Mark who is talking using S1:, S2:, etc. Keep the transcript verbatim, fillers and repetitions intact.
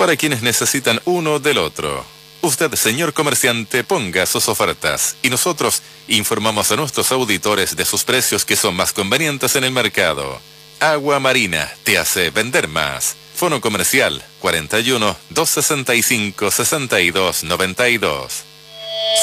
S1: para quienes necesitan uno del otro. Usted, señor comerciante, ponga sus ofertas y nosotros informamos a nuestros auditores de sus precios que son más convenientes en el mercado. Agua Marina te hace vender más. Fono comercial cuarenta y uno, doscientos sesenta y cinco, sesenta y dos noventa y dos.